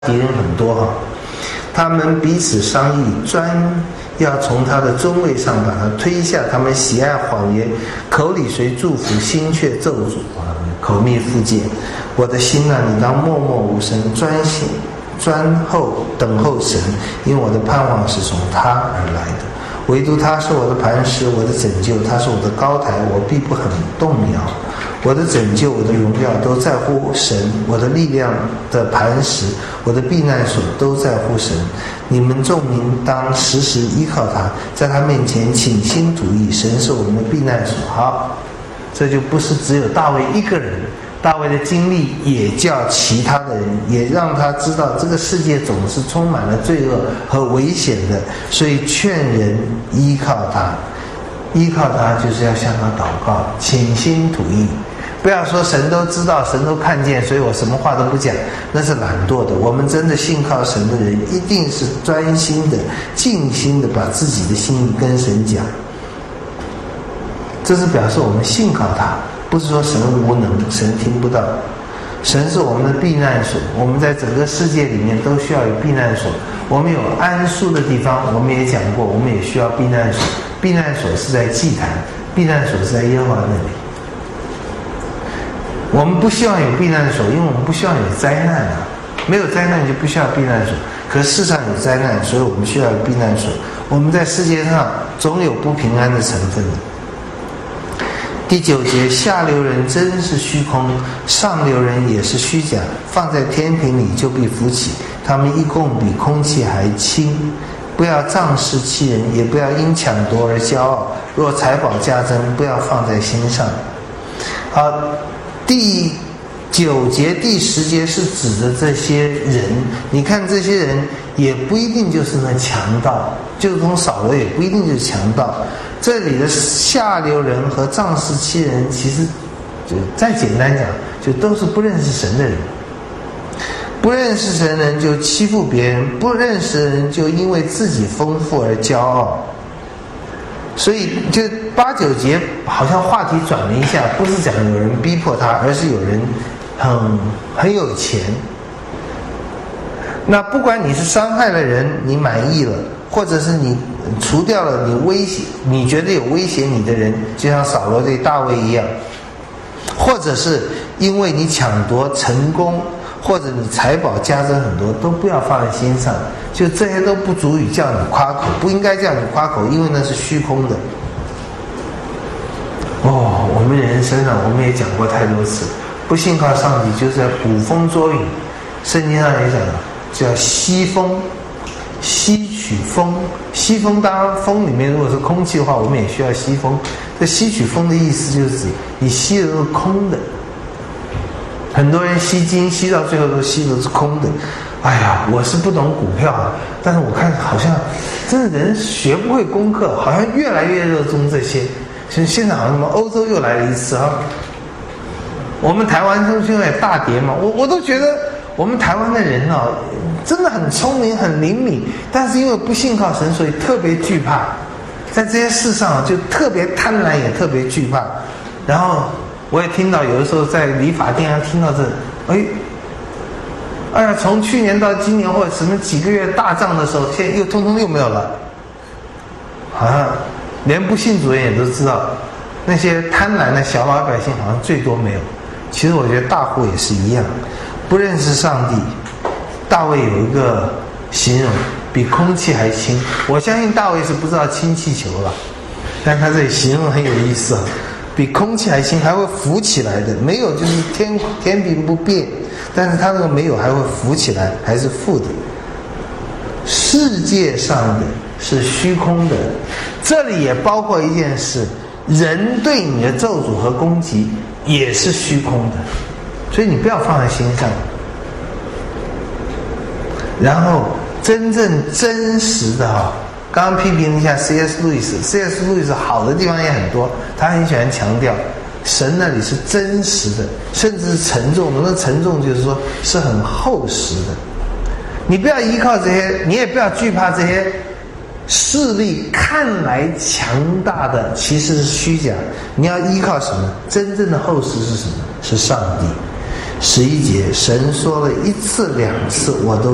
敌人很多哈，他们彼此商议，要从他的尊位上把他推下。他们喜爱谎言，口里虽祝福，心却咒诅，口蜜腹剑。我的心啊，你当默默无声，专候等候神，因为我的盼望是从他而来的。唯独他是我的磐石，我的拯救，他是我的高台，我必不很动摇。我的拯救，我的荣耀都在乎神，我的力量的磐石，我的避难所都在乎神。你们众民当时时依靠他，在他面前倾心吐意。神是我们的避难所。好，这就不是只有大卫一个人，大卫的经历也叫其他的人，也让他知道这个世界总是充满了罪恶和危险的，所以劝人依靠他。依靠他就是要向他祷告，倾心吐意。不要说神都知道，神都看见，所以我什么话都不讲，那是懒惰的。我们真的信靠神的人，一定是专心的、尽心的把自己的心意跟神讲。这是表示我们信靠他，不是说神无能，神听不到。神是我们的避难所，我们在整个世界里面都需要有避难所。我们有安舒的地方，我们也讲过，我们也需要避难所。避难所是在祭坛，避难所是在耶和华那里。我们不希望有避难所，因为我们不希望有灾难啊。没有灾难就不需要避难所，可世上有灾难，所以我们需要有避难所。我们在世界上总有不平安的成分的。第9节，下流人真是虚空，上流人也是虚假，放在天平里就必浮起，他们一共比空气还轻。不要仗势欺人，也不要因抢夺而骄傲，若财宝加增，不要放在心上。好，第9节第10节是指的这些人，你看这些人也不一定就是那强盗，就从扫罗也不一定就是强盗。这里的下流人和仗势欺人，其实就再简单讲，就都是不认识神的人。不认识神的人就欺负别人，不认识的人就因为自己丰富而骄傲。所以就8、9节好像话题转了一下，不是讲有人逼迫他，而是有人很有钱。那不管你是伤害了人，你满意了，或者是你除掉了你觉得有威胁你的人，就像扫罗对大卫一样，或者是因为你抢夺成功，或者你财宝加增很多，都不要放在心上。就这些都不足以叫你夸口，不应该叫你夸口，因为那是虚空的。我们人生啊，我们也讲过太多次，不信靠上帝就是要捕风捉影。圣经上也讲了，叫吸风，吸取风。吸风，当然风里面如果是空气的话，我们也需要吸风。这吸取风的意思就是指你吸的都是空的。很多人吸金吸到最后都吸的是空的。哎呀，我是不懂股票啊，但是我看好像真的人学不会功课，好像越来越热衷这些。现在好像什么欧洲又来了一次啊，我们台湾现在大跌嘛，我都觉得我们台湾的人啊，真的很聪明很灵敏，但是因为不信靠神，所以特别惧怕，在这些事上就特别贪婪，也特别惧怕。然后我也听到有的时候在理发店上听到哎呀，从去年到今年或者什么几个月大涨的时候，现在又通通又没有了。好像连不信主人也都知道，那些贪婪的小老百姓好像最多没有。其实我觉得大户也是一样，不认识上帝。大卫有一个形容，比空气还轻。我相信大卫是不知道氢气球了，但他这里形容很有意思啊，比空气还轻，还会浮起来的。没有就是天平不变，但是他那个没有还会浮起来，还是负的。世界上的是虚空的，这里也包括一件事，人对你的咒诅和攻击也是虚空的，所以你不要放在心上。然后真正真实的刚刚批评一下 C.S. 路易斯好的地方也很多，他很喜欢强调神那里是真实的，甚至是沉重的。那沉重就是说是很厚实的。你不要依靠这些，你也不要惧怕这些势力看来强大的其实是虚假。你要依靠什么？真正的厚实是什么？是上帝。11节，神说了1次2次，我都